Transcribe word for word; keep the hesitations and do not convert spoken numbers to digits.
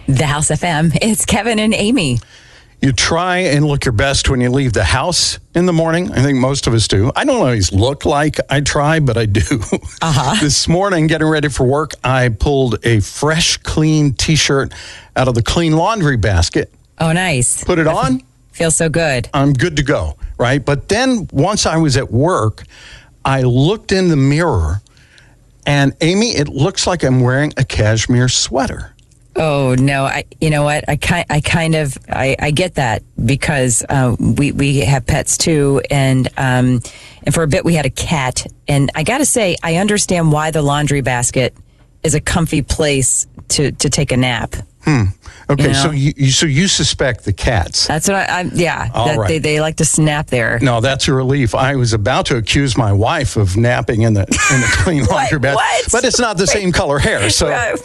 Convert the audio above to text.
The House F M. It's Kevin and Amy. You try and look your best when you leave the house in the morning. I think most of us do. I don't always look like I try, but I do. Uh-huh. This morning, getting ready for work, I pulled a fresh, clean T-shirt out of the clean laundry basket. Oh, nice. Put it on. Feels so good. I'm good to go, right? But then once I was at work, I looked in the mirror, and Amy, it looks like I'm wearing a cashmere sweater. Oh, no. I, you know what? I kind, I kind of, I, I get that because uh, we, we have pets too. And, um, and for a bit we had a cat. And I got to say, I understand why the laundry basket is a comfy place to, to take a nap. Hmm. Okay, You know? so you, you so you suspect the cats. That's what I, I yeah, All that right. they, they like to snap there. No, that's a relief. I was about to accuse my wife of napping in the in the clean laundry basket, What? but it's not the same color hair. So Uh,